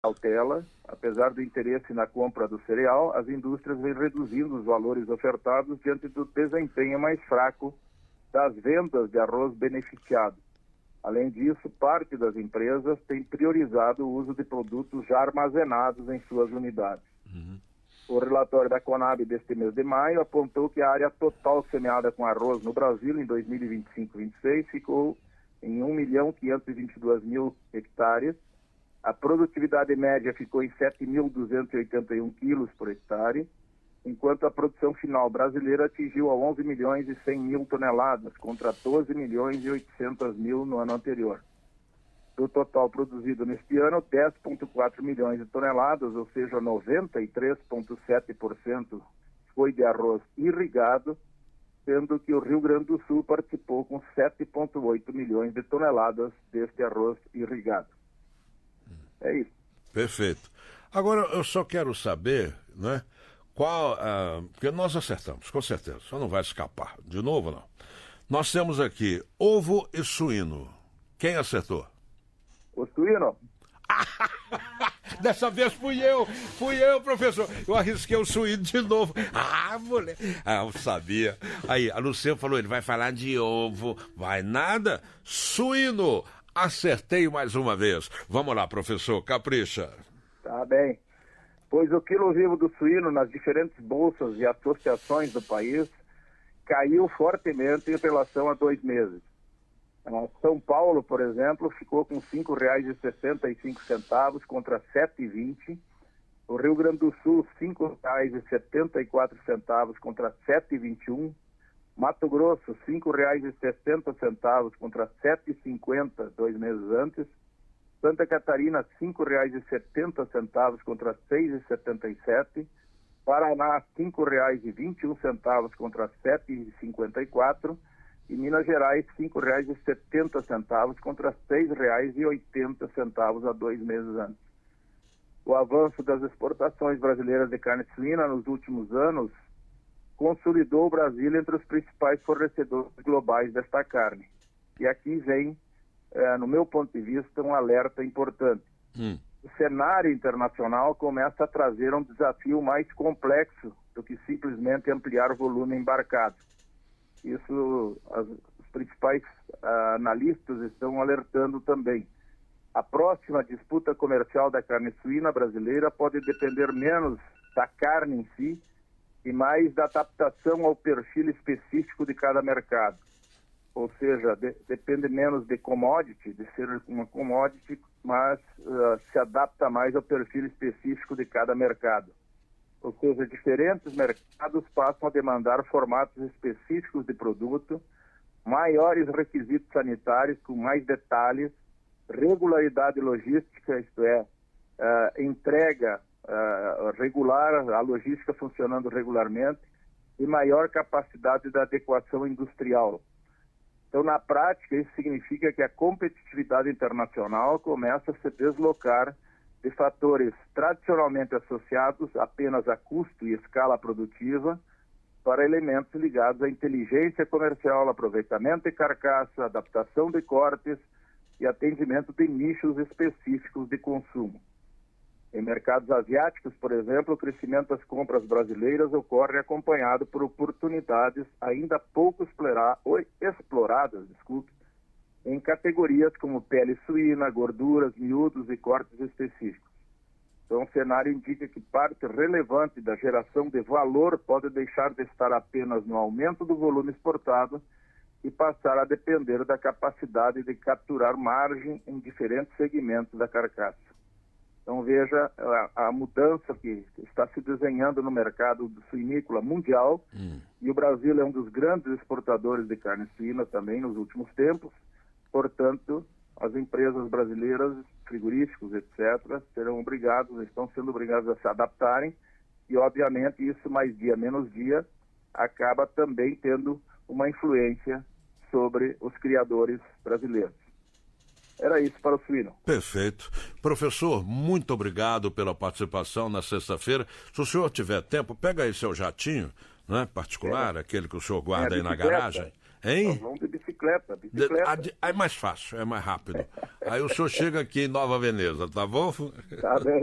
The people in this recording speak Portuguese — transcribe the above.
cautela, apesar do interesse na compra do cereal, as indústrias vêm reduzindo os valores ofertados diante do desempenho mais fraco das vendas de arroz beneficiado. Além disso, parte das empresas tem priorizado o uso de produtos já armazenados em suas unidades. O relatório da Conab deste mês de maio apontou que a área total semeada com arroz no Brasil em 2025-26 ficou em 1.522.000 hectares. A produtividade média ficou em 7.281 quilos por hectare, enquanto a produção final brasileira atingiu a 11.100.000 toneladas, contra 12.800.000 no ano anterior. Do total produzido neste ano, 10,4 milhões de toneladas, ou seja, 93,7% foi de arroz irrigado, sendo que o Rio Grande do Sul participou com 7,8 milhões de toneladas deste arroz irrigado. É isso. Perfeito. Agora, eu só quero saber, né, qual... porque nós acertamos, com certeza, só não vai escapar. De novo, não. Nós temos aqui ovo e suíno. Quem acertou? O suíno? Dessa vez fui eu, professor. Eu arrisquei o suíno de novo. Moleque. Eu sabia. Aí, a Luciana falou, ele vai falar de ovo. Vai nada? Suíno. Acertei mais uma vez. Vamos lá, professor, capricha. Tá bem. Pois o quilo vivo do suíno nas diferentes bolsas e associações do país caiu fortemente em relação a 2 meses. São Paulo, por exemplo, ficou com R$ 5,65 contra R$ 7,20. O Rio Grande do Sul, R$ 5,74 contra R$ 7,21. Mato Grosso, R$ 5,60 contra R$ 7,50 2 meses antes. Santa Catarina, R$ 5,70 contra R$ 6,77. Paraná, R$ 5,21 contra R$ 7,54. E Minas Gerais, R$ 5,70 contra R$ 6,80 há 2 meses antes. O avanço das exportações brasileiras de carne suína nos últimos anos consolidou o Brasil entre os principais fornecedores globais desta carne. E aqui vem, no meu ponto de vista, um alerta importante. O cenário internacional começa a trazer um desafio mais complexo do que simplesmente ampliar o volume embarcado. Isso, os principais analistas estão alertando também. A próxima disputa comercial da carne suína brasileira pode depender menos da carne em si e mais da adaptação ao perfil específico de cada mercado. Ou seja, depende menos de commodity, de ser uma commodity, mas se adapta mais ao perfil específico de cada mercado. Ou seja, diferentes mercados passam a demandar formatos específicos de produto, maiores requisitos sanitários com mais detalhes, regularidade logística, isto é, entrega regular, a logística funcionando regularmente, e maior capacidade da adequação industrial. Então, na prática, isso significa que a competitividade internacional começa a se deslocar de fatores tradicionalmente associados apenas a custo e escala produtiva para elementos ligados à inteligência comercial, aproveitamento de carcaça, adaptação de cortes e atendimento de nichos específicos de consumo. Em mercados asiáticos, por exemplo, o crescimento das compras brasileiras ocorre acompanhado por oportunidades ainda pouco exploradas, em categorias como pele suína, gorduras, miúdos e cortes específicos. Então, o cenário indica que parte relevante da geração de valor pode deixar de estar apenas no aumento do volume exportado e passar a depender da capacidade de capturar margem em diferentes segmentos da carcaça. Então, veja a mudança que está se desenhando no mercado do suinícola mundial, e o Brasil é um dos grandes exportadores de carne suína também nos últimos tempos. Portanto, as empresas brasileiras, frigoríficos, etc., estão sendo obrigadas a se adaptarem e, obviamente, isso mais dia menos dia acaba também tendo uma influência sobre os criadores brasileiros. Era isso para o suíno. Perfeito. Professor, muito obrigado pela participação na sexta-feira. Se o senhor tiver tempo, pega aí seu jatinho, né, particular, aquele que o senhor guarda aí na garagem. Hein? Nós vamos de bicicleta. É mais fácil, é mais rápido. Aí o senhor chega aqui em Nova Veneza, tá bom? Tá bem.